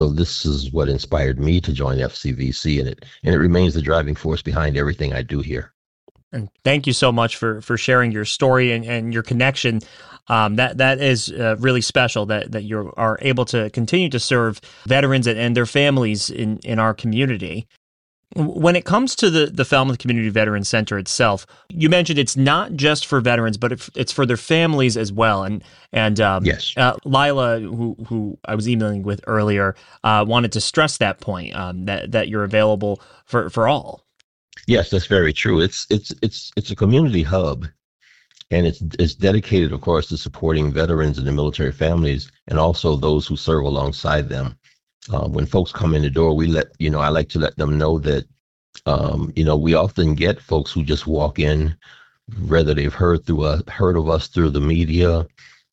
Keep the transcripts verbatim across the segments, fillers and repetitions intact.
So this is what inspired me to join F C V C, and it and it remains the driving force behind everything I do here. And thank you so much for for sharing your story and, and your connection. Um, that that is uh, really special that that you are able to continue to serve veterans and, and their families in, in our community. When it comes to the, the Falmouth Community Veterans Center itself, you mentioned it's not just for veterans, but it's for their families as well. And and um, Yes. uh, Lila, who who I was emailing with earlier, uh, wanted to stress that point, um, that that you're available for, for all. Yes, that's very true. It's it's it's it's a community hub, and it's it's dedicated, of course, to supporting veterans and their military families, and also those who serve alongside them. Uh, when folks come in the door, we let, you know, I like to let them know that, um, you know, we often get folks who just walk in, whether they've heard through a, heard of us through the media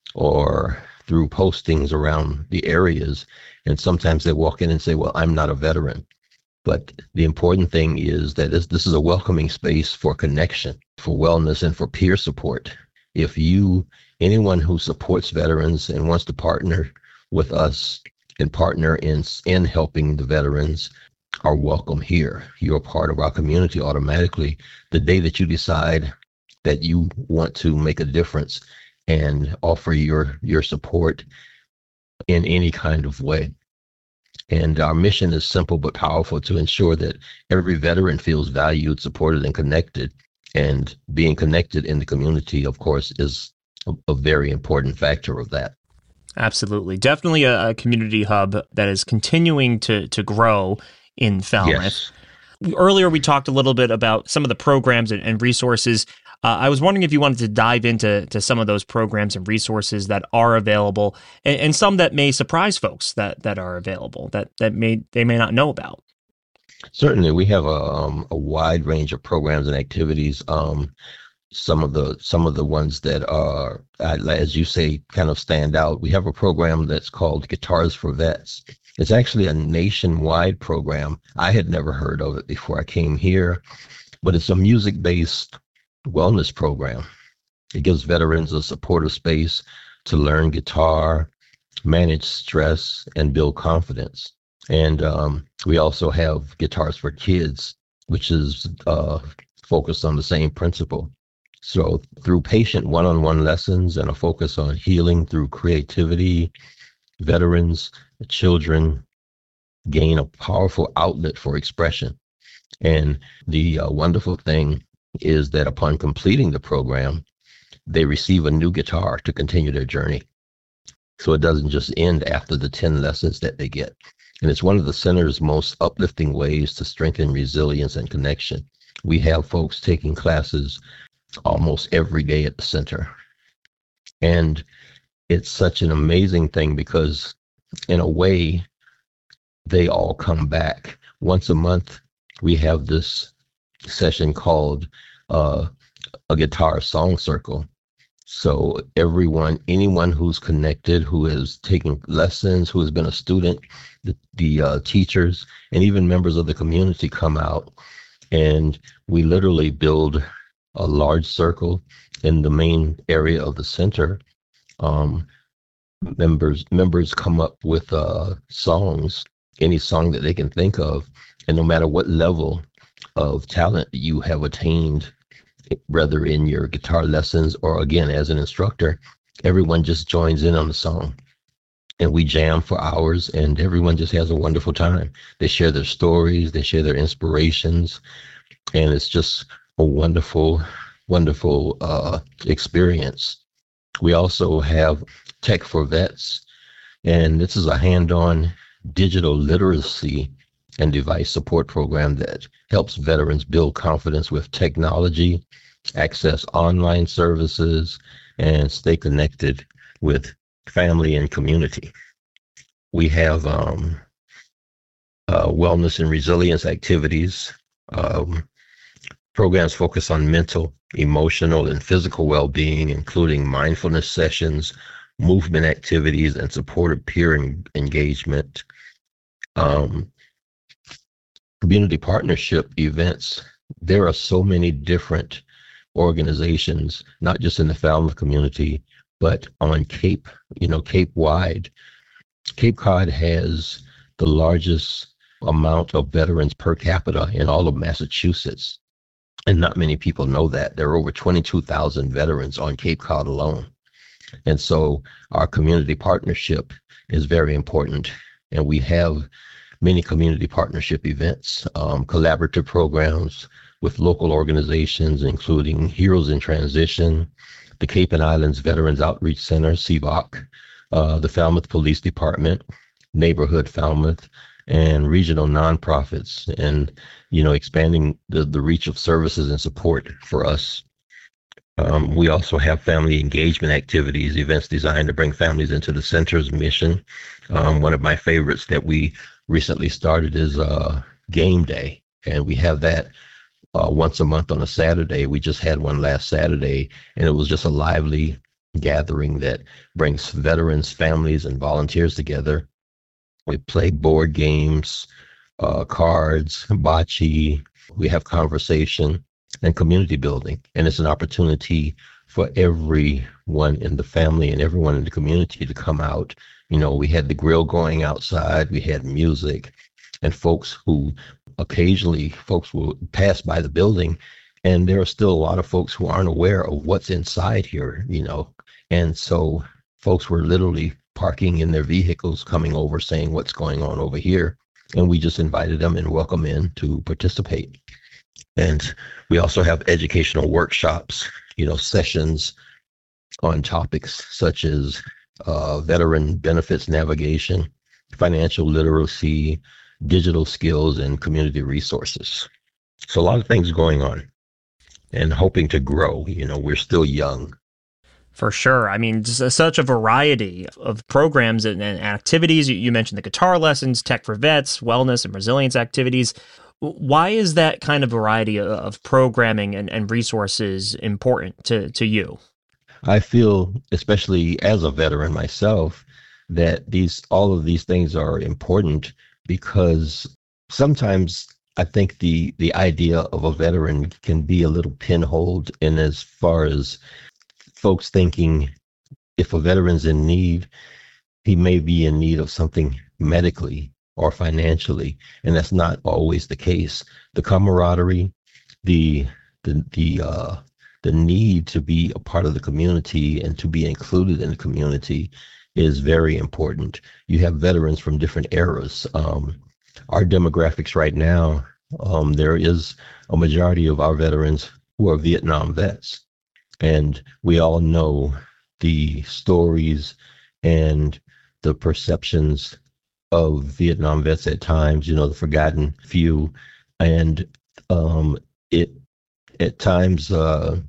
or through postings around the areas. And sometimes they walk in and say, well, I'm not a veteran. But the important thing is that this, this is a welcoming space for connection, for wellness, and for peer support. If you, anyone who supports veterans and wants to partner with us, and partner in in helping the veterans, are welcome here. You're a part of our community automatically the day that you decide that you want to make a difference and offer your your support in any kind of way. And our mission is simple but powerful: to ensure that every veteran feels valued, supported, and connected. And being connected in the community, of course, is a, a very important factor of that. Absolutely. Definitely a, a community hub that is continuing to to grow in Falmouth. Yes. Earlier, we talked a little bit about some of the programs and, and resources. Uh, I was wondering if you wanted to dive into to some of those programs and resources that are available, and, and some that may surprise folks that that are available, that that may they may not know about. Certainly, we have a um, a wide range of programs and activities. Um, some of the some of the ones that are, as you say, kind of stand out. We have a program that's called Guitars for Vets. It's actually a nationwide program. I had never heard of it before I came here, but it's a music-based wellness program. It gives veterans a supportive space to learn guitar, manage stress, and build confidence. And um, we also have Guitars for Kids, which is uh, focused on the same principle. So through patient one-on-one lessons and a focus on healing through creativity, veterans, children gain a powerful outlet for expression. And the uh, wonderful thing is that upon completing the program, they receive a new guitar to continue their journey. So it doesn't just end after the ten lessons that they get. And it's one of the center's most uplifting ways to strengthen resilience and connection. We have folks taking classes almost every day at the center. And it's such an amazing thing because, in a way, they all come back. Once a month, we have this session called uh, a guitar song circle. So everyone, anyone who's connected, who has taken lessons, who has been a student, the, the uh, teachers, and even members of the community come out, and we literally build a large circle in the main area of the center. Um, members members come up with uh, songs, any song that they can think of, and no matter what level of talent you have attained, whether in your guitar lessons or again as an instructor, everyone just joins in on the song. And we jam for hours, and everyone just has a wonderful time. They share their stories, they share their inspirations, and it's just a wonderful, wonderful uh, experience. We also have Tech for Vets, and this is a hand-on digital literacy and device support program that helps veterans build confidence with technology, access online services, and stay connected with family and community. We have um, uh, wellness and resilience activities. Um, Programs focus on mental, emotional, and physical well-being, including mindfulness sessions, movement activities, and supportive peer en- engagement. Um, community partnership events. There are so many different organizations, not just in the Falmouth community, but on Cape, you know, Cape wide. Cape Cod has the largest amount of veterans per capita in all of Massachusetts. And not many people know that. There are over twenty-two thousand veterans on Cape Cod alone. And so our community partnership is very important. And we have many community partnership events, um, collaborative programs with local organizations, including Heroes in Transition, the Cape and Islands Veterans Outreach Center, C V O C, uh, the Falmouth Police Department, Neighborhood Falmouth, and regional nonprofits, and, you know, expanding the, the reach of services and support for us. Um, we also have family engagement activities, events designed to bring families into the center's mission. Um, one of my favorites that we recently started is uh, Game Day, and we have that uh, once a month on a Saturday. We just had one last Saturday, and it was just a lively gathering that brings veterans, families, and volunteers together. We play board games, uh, cards, bocce. We have conversation and community building. And it's an opportunity for everyone in the family and everyone in the community to come out. You know, we had the grill going outside, we had music, and folks who occasionally folks will pass by the building, and there are still a lot of folks who aren't aware of what's inside here, you know. And so folks were literally parking in their vehicles, coming over, saying what's going on over here. And we just invited them and welcome in to participate. And we also have educational workshops, you know, sessions on topics such as uh, veteran benefits navigation, financial literacy, digital skills, and community resources. So a lot of things going on and hoping to grow. You know, we're still young. For sure. I mean, just such a variety of programs and, and activities. You, you mentioned the guitar lessons, Tech for Vets, wellness and resilience activities. Why is that kind of variety of programming and, and resources important to, to you? I feel, especially as a veteran myself, that these all of these things are important because sometimes I think the the idea of a veteran can be a little pinholed in as far as folks thinking if a veteran's in need, he may be in need of something medically or financially, and that's not always the case. The camaraderie, the the the uh, the need to be a part of the community and to be included in the community is very important. You have veterans from different eras. Um, our demographics right now, um, there is a majority of our veterans who are Vietnam vets. And we all know the stories and the perceptions of Vietnam vets at times, you know, the forgotten few. And um, it at times, uh,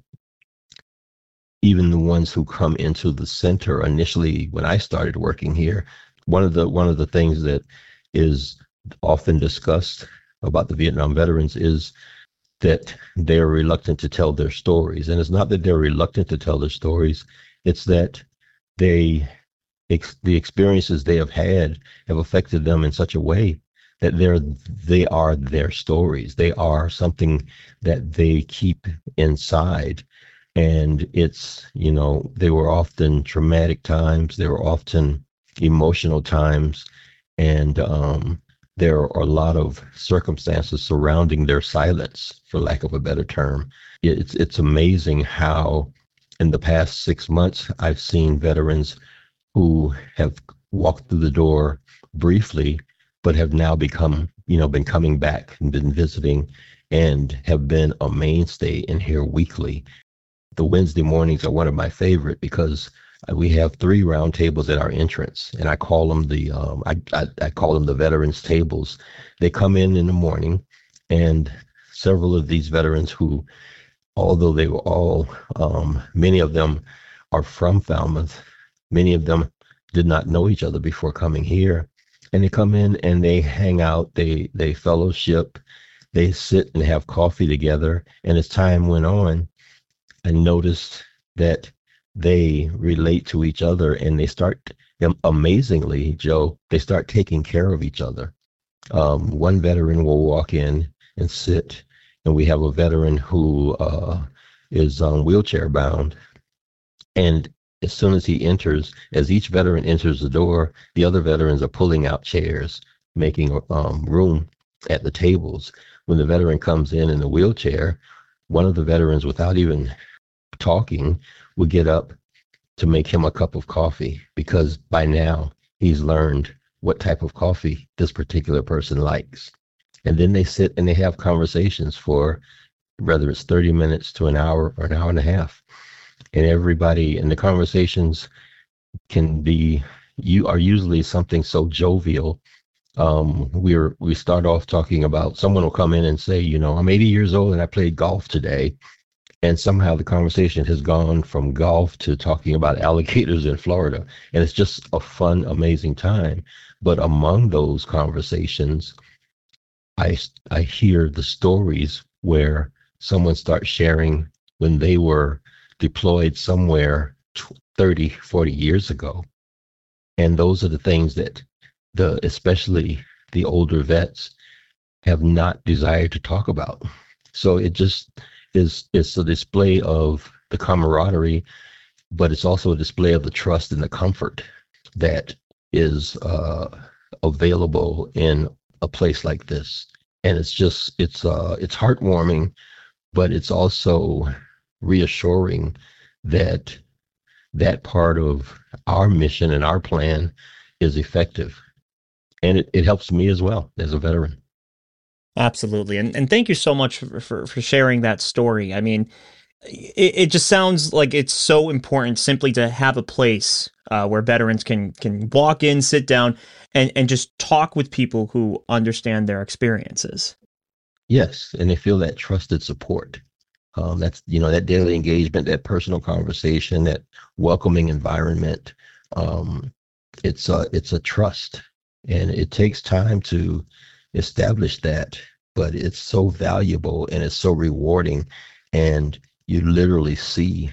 even the ones who come into the center initially, when I started working here, one of the one of the things that is often discussed about the Vietnam veterans is that they're reluctant to tell their stories. And it's not that they're reluctant to tell their stories, it's that they ex- the experiences they have had have affected them in such a way that they're they are their stories. They are something that they keep inside. And it's, you know, they were often traumatic times, they were often emotional times, and um there are a lot of circumstances surrounding their silence, for lack of a better term. It's it's amazing how in the past six months, I've seen veterans who have walked through the door briefly, but have now become, you know, been coming back and been visiting and have been a mainstay in here weekly. The Wednesday mornings are one of my favorite because we have three round tables at our entrance, and I call them the um, I, I I call them the veterans tables. They come in in the morning, and several of these veterans who, although they were all, um, many of them are from Falmouth, many of them did not know each other before coming here, and they come in and they hang out, they they fellowship, they sit and have coffee together, and as time went on, I noticed that they relate to each other, and they start, amazingly, Joe, they start taking care of each other. Um, one veteran will walk in and sit, and we have a veteran who uh, is um, wheelchair bound. And as soon as he enters, as each veteran enters the door, the other veterans are pulling out chairs making um, room at the tables. When the veteran comes in in a wheelchair, one of the veterans, without even talking, would get up to make him a cup of coffee, because by now he's learned what type of coffee this particular person likes. And then they sit and they have conversations for whether it's thirty minutes to an hour or an hour and a half. And everybody, and the conversations can be, you are usually something so jovial. Um, we're, we start off talking about, someone will come in and say, you know, I'm eighty years old and I played golf today. And somehow the conversation has gone from golf to talking about alligators in Florida. And it's just a fun, amazing time. But among those conversations, I, I hear the stories where someone starts sharing when they were deployed somewhere thirty, forty years ago. And those are the things that the, especially the older vets, have not desired to talk about. So it just is, it's a display of the camaraderie, but it's also a display of the trust and the comfort that is uh, available in a place like this. And it's just, it's uh, it's heartwarming, but it's also reassuring that that part of our mission and our plan is effective. And it, it helps me as well as a veteran. Absolutely. And and thank you so much for, for, for sharing that story. I mean, it, it just sounds like it's so important simply to have a place uh, where veterans can can walk in, sit down, and, and just talk with people who understand their experiences. Yes, and they feel that trusted support. Um, that's, you know, that daily engagement, that personal conversation, that welcoming environment. Um, it's a, it's a trust, and it takes time to establish that, but it's so valuable and it's so rewarding. And you literally see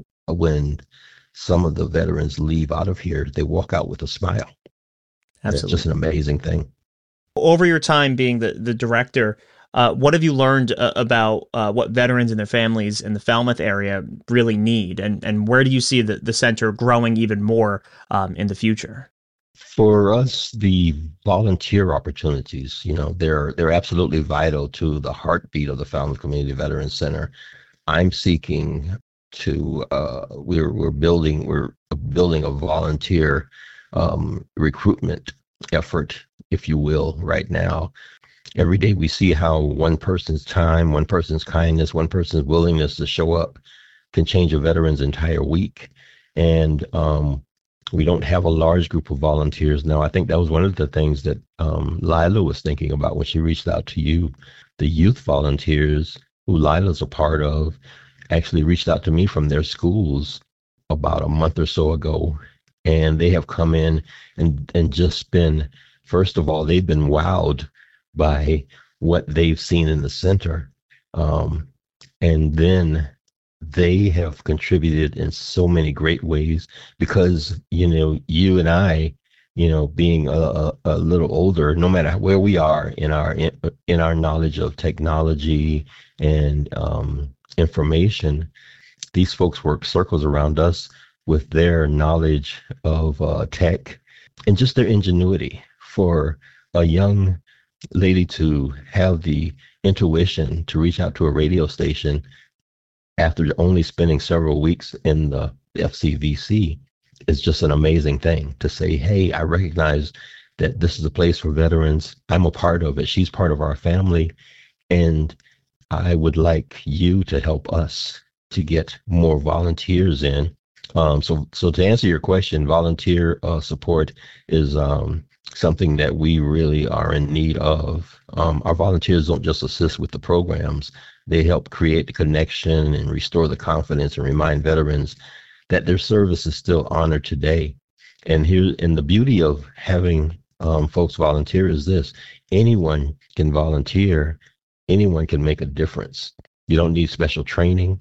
when some of the veterans leave out of here, they walk out with a smile. Absolutely. It's just an amazing thing. Over your time being the, the director, uh, what have you learned uh, about uh, what veterans and their families in the Falmouth area really need? And, and where do you see the, the center growing even more um, in the future? For us, the volunteer opportunities, you know, they're they're absolutely vital to the heartbeat of the Falmouth Community Veterans Center. I'm seeking to uh, we're we're building we're building a volunteer um, recruitment effort, if you will, right now. Every day we see how one person's time, one person's kindness, one person's willingness to show up can change a veteran's entire week. And um, we don't have a large group of volunteers now. I think that was one of the things that um, Lila was thinking about when she reached out to you. The youth volunteers, who Lila's a part of, actually reached out to me from their schools about a month or so ago. And they have come in and, and just been, first of all, they've been wowed by what they've seen in the center. Um, and then they have contributed in so many great ways because, you know, you and I, you know, being a, a little older, no matter where we are in our in, in our knowledge of technology and um, information, these folks work circles around us with their knowledge of uh, tech and just their ingenuity. For a young lady to have the intuition to reach out to a radio station after only spending several weeks in the F C V C is just an amazing thing. To say, hey, I recognize that this is a place for veterans. I'm a part of it. She's part of our family. And I would like you to help us to get more volunteers in. Um, so, so to answer your question, volunteer uh, support is um, something that we really are in need of. Um, our volunteers don't just assist with the programs. They help create the connection and restore the confidence and remind veterans that their service is still honored today. And here, and the beauty of having um, folks volunteer is this: anyone can volunteer, anyone can make a difference. You don't need special training.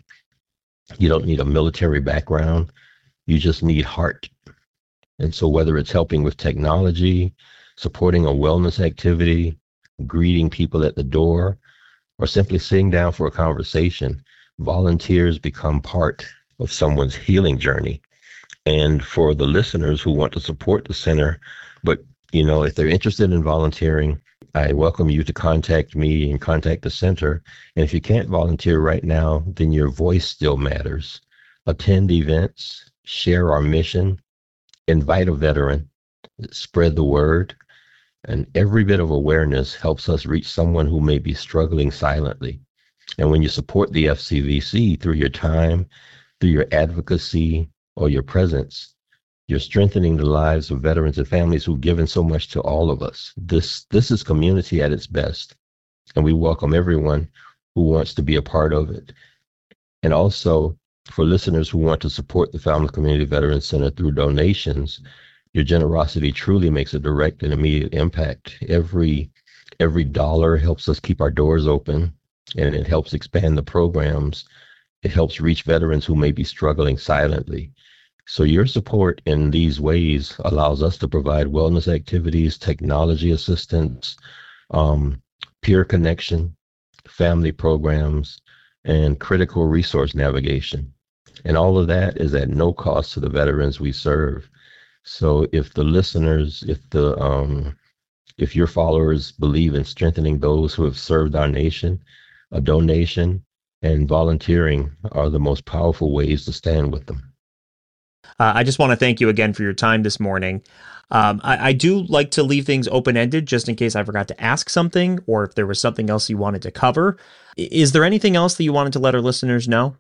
You don't need a military background. You just need heart. And so whether it's helping with technology, supporting a wellness activity, greeting people at the door, or simply sitting down for a conversation, volunteers become part of someone's healing journey. And for the listeners who want to support the center, but You know, if they're interested in volunteering, I welcome you to contact me and contact the center. And if you can't volunteer right now, then your voice still matters. Attend events, share our mission, invite a veteran, spread the word, and every bit of awareness helps us reach someone who may be struggling silently. And when you support the F C V C through your time, through your advocacy, or your presence, you're strengthening the lives of veterans and families who've given so much to all of us. This this is community at its best, and we welcome everyone who wants to be a part of it. And also, for listeners who want to support the Falmouth Community Veterans Center through donations, your generosity truly makes a direct and immediate impact. Every every dollar helps us keep our doors open, and it helps expand the programs. It helps reach veterans who may be struggling silently. So your support in these ways allows us to provide wellness activities, technology assistance, um, peer connection, family programs, and critical resource navigation. And all of that is at no cost to the veterans we serve. So if the listeners, if the um, if your followers believe in strengthening those who have served our nation, a donation and volunteering are the most powerful ways to stand with them. Uh, I just want to thank you again for your time this morning. Um, I, I do like to leave things open-ended just in case I forgot to ask something or if there was something else you wanted to cover. Is there anything else that you wanted to let our listeners know?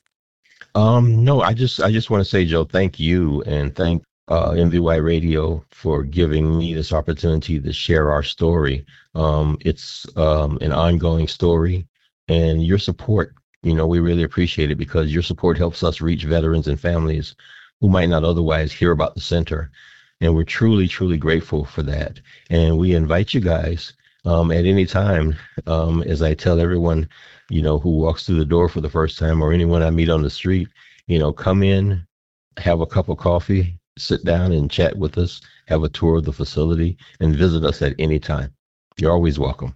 Um, no, I just I just want to say, Joe, thank you and thank uh, M V Y Radio for giving me this opportunity to share our story. Um, it's um, an ongoing story, and your support, you know, we really appreciate it because your support helps us reach veterans and families who might not otherwise hear about the center. And we're truly, truly grateful for that. And we invite you guys um, at any time, um, as I tell everyone, you know, who walks through the door for the first time or anyone I meet on the street, you know, come in, have a cup of coffee, sit down and chat with us, have a tour of the facility, and visit us at any time. You're always welcome.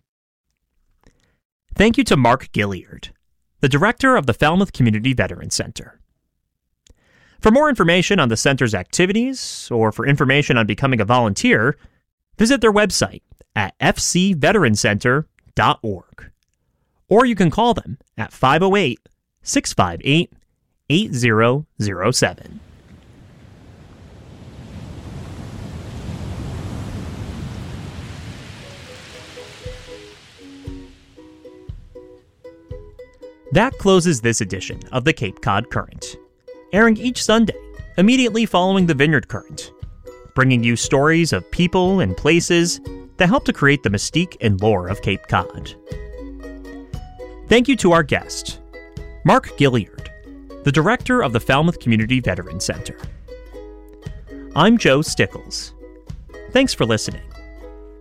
Thank you to Mark Gilliard, the director of the Falmouth Community Veterans Center. For more information on the center's activities, or for information on becoming a volunteer, visit their website at f c veteran center dot org. Or you can call them at five oh eight, six five eight, eight zero zero seven. That closes this edition of the Cape Cod Current, airing each Sunday, immediately following the Vineyard Current, bringing you stories of people and places that help to create the mystique and lore of Cape Cod. Thank you to our guest, Mark Gilliard, the director of the Falmouth Community Veterans Center. I'm Joe Stickles. Thanks for listening.